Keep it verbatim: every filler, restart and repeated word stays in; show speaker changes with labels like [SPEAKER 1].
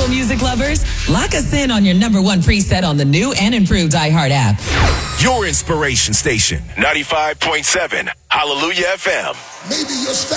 [SPEAKER 1] gospel music lovers, lock us in on your number one preset on the new and improved iHeart app.
[SPEAKER 2] Your inspiration station, ninety-five point seven, Hallelujah F M.
[SPEAKER 3] Maybe your